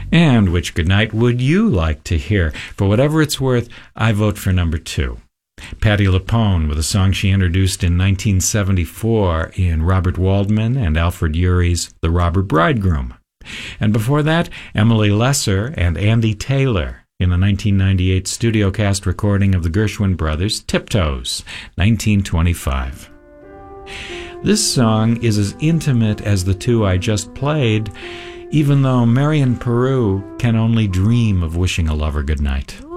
And which goodnight would you like to hear? For whatever it's worth, I vote for number 2. Patti LuPone with a song she introduced in 1974 in Robert Waldman and Alfred Urry's The Robber Bridegroom. And before that, Emily Lesser and Andy Taylor in the 1998 studio cast recording of the Gershwin Brothers' Tiptoes, 1925. This song is as intimate as the two I just played, even though Marian Peru can only dream of wishing a lover good night.